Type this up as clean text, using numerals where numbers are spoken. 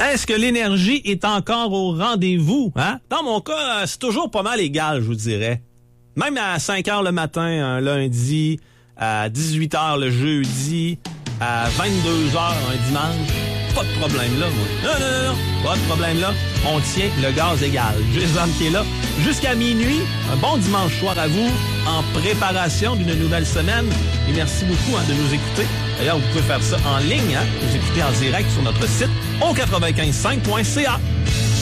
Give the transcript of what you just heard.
Est-ce que l'énergie est encore au rendez-vous? Hein? Dans mon cas, c'est toujours pas mal égal, je vous dirais. Même à 5 heures le matin, un lundi, à 18 heures le jeudi, à 22 heures un dimanche, pas de problème là, moi. Non, pas de problème là. On tient le gaz égal. Jason qui est là jusqu'à minuit. Un bon dimanche soir à vous, en préparation d'une nouvelle semaine. Et merci beaucoup de nous écouter. D'ailleurs, vous pouvez faire ça en ligne, nous écouter en direct sur notre site au 955.ca.